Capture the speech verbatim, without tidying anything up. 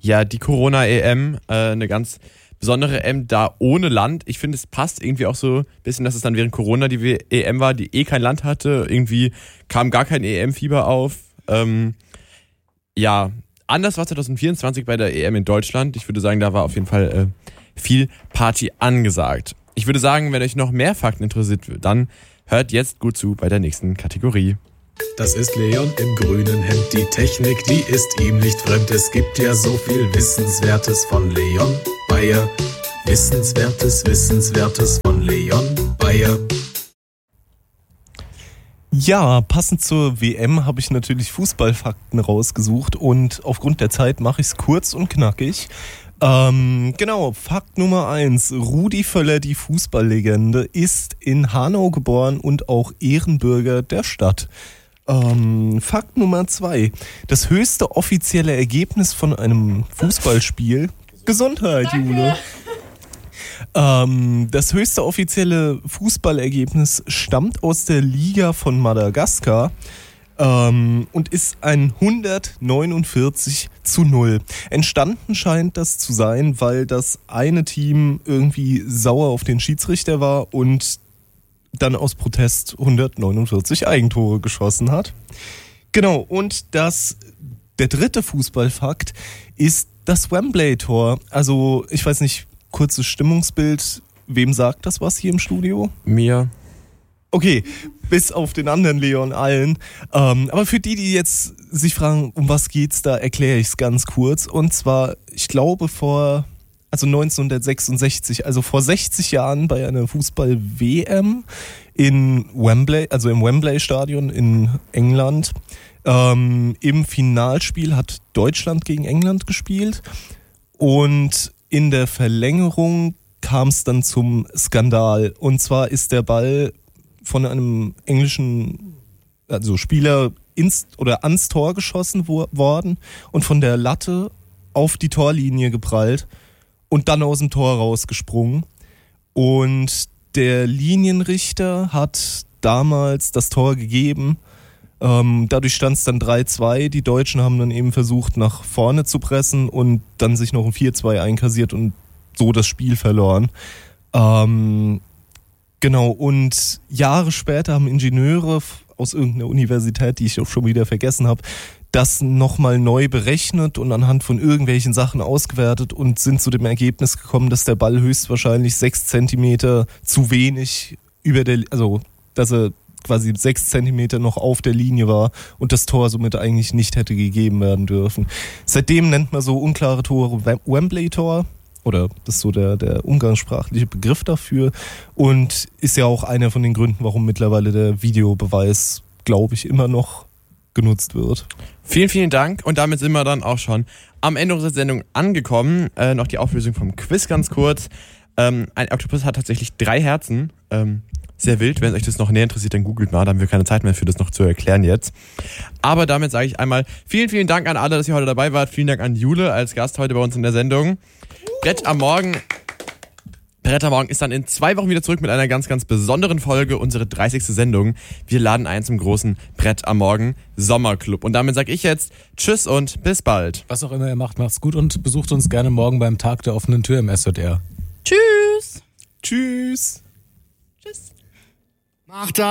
ja, die Corona-E M, äh, eine ganz besondere E M da ohne Land. Ich finde, es passt irgendwie auch so ein bisschen, dass es dann während Corona die E M war, die eh kein Land hatte. Irgendwie kam gar kein E M-Fieber auf. Ähm, ja, anders war zwanzig vierundzwanzig bei der E M in Deutschland. Ich würde sagen, da war auf jeden Fall äh, viel Party angesagt. Ich würde sagen, wenn euch noch mehr Fakten interessiert, dann hört jetzt gut zu bei der nächsten Kategorie. Das ist Leon im grünen Hemd, die Technik, die ist ihm nicht fremd. Es gibt ja so viel Wissenswertes von Leon Bayer. Wissenswertes, Wissenswertes von Leon Bayer. Ja, passend zur W M habe ich natürlich Fußballfakten rausgesucht und aufgrund der Zeit mache ich es kurz und knackig. Ähm, genau, Fakt Nummer eins. Rudi Völler, die Fußballlegende, ist in Hanau geboren und auch Ehrenbürger der Stadt. Ähm, Fakt Nummer zwei. Das höchste offizielle Ergebnis von einem Fußballspiel. Gesundheit, Danke. Jule. Ähm, das höchste offizielle Fußballergebnis stammt aus der Liga von Madagaskar. Ähm, und ist ein hundertneunundvierzig zu null. Entstanden scheint das zu sein, weil das eine Team irgendwie sauer auf den Schiedsrichter war und dann aus Protest hundertneunundvierzig Eigentore geschossen hat. Genau, und das, der dritte Fußballfakt ist das Wembley-Tor. Also, ich weiß nicht, kurzes Stimmungsbild. Wem sagt das was hier im Studio? Mir. Okay, bis auf den anderen Leon allen. Ähm, aber für die, die jetzt sich fragen, um was geht's da, erkläre ich es ganz kurz. Und zwar, ich glaube vor, also neunzehnhundertsechsundsechzig, also vor sechzig Jahren bei einer Fußball-W M in Wembley, also im Wembley-Stadion in England. Ähm, im Finalspiel hat Deutschland gegen England gespielt und in der Verlängerung kam es dann zum Skandal. Und zwar ist der Ball von einem englischen also Spieler ins oder ans Tor geschossen wo, worden und von der Latte auf die Torlinie geprallt und dann aus dem Tor rausgesprungen. Und der Linienrichter hat damals das Tor gegeben. Ähm, dadurch stand es dann drei zwei. Die Deutschen haben dann eben versucht, nach vorne zu pressen und dann sich noch ein vier zwei einkassiert und so das Spiel verloren. Ähm, Genau, und Jahre später haben Ingenieure aus irgendeiner Universität, die ich auch schon wieder vergessen habe, das nochmal neu berechnet und anhand von irgendwelchen Sachen ausgewertet und sind zu dem Ergebnis gekommen, dass der Ball höchstwahrscheinlich sechs Zentimeter zu wenig über der, also dass er quasi sechs Zentimeter noch auf der Linie war und das Tor somit eigentlich nicht hätte gegeben werden dürfen. Seitdem nennt man so unklare Tore Wembley-Tor. Oder das ist so der, der umgangssprachliche Begriff dafür und ist ja auch einer von den Gründen, warum mittlerweile der Videobeweis, glaube ich, immer noch genutzt wird. Vielen, vielen Dank und damit sind wir dann auch schon am Ende unserer Sendung angekommen. Äh, noch die Auflösung vom Quiz ganz kurz. Ähm, ein Oktopus hat tatsächlich drei Herzen. Ähm, sehr wild, wenn euch das noch näher interessiert, dann googelt mal, da haben wir keine Zeit mehr für das noch zu erklären jetzt. Aber damit sage ich einmal vielen, vielen Dank an alle, dass ihr heute dabei wart. Vielen Dank an Jule als Gast heute bei uns in der Sendung. Brett am Morgen. Brett am Morgen ist dann in zwei Wochen wieder zurück mit einer ganz, ganz besonderen Folge, unsere dreißigste Sendung. Wir laden ein zum großen Brett am Morgen Sommerclub. Und damit sage ich jetzt Tschüss und bis bald. Was auch immer ihr macht, macht's gut und besucht uns gerne morgen beim Tag der offenen Tür im S J R. Tschüss. Tschüss. Tschüss. Macht